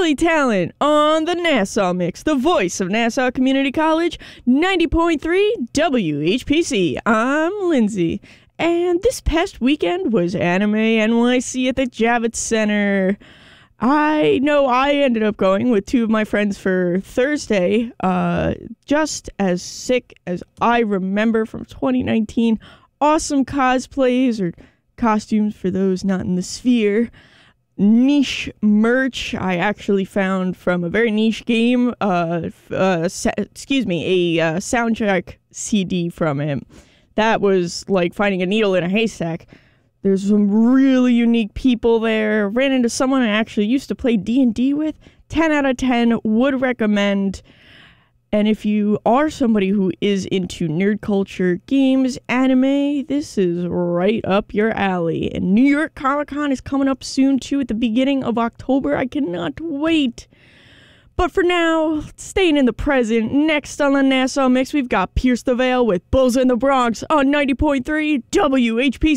Early talent on the Nassau Mix, the voice of Nassau Community College, 90.3 WHPC. I'm Lindsay, and this past weekend was Anime NYC at the Javits Center. I know I ended up going with two of my friends for Thursday, just as sick as I remember from 2019. Awesome cosplays, or costumes for those not in the sphere. Niche merch I actually found from a very niche game, a soundtrack CD from it. That was like finding a needle in a haystack. There's some really unique people there. Ran into someone I actually used to play D&D with. 10 out of 10, would recommend. And if you are somebody who is into nerd culture, games, anime, this is right up your alley. And New York Comic Con is coming up soon too, at the beginning of October. I cannot wait. But for now, staying in the present, next on the Nassau Mix, we've got Pierce the Veil with Bulls in the Bronx on 90.3 WHPC.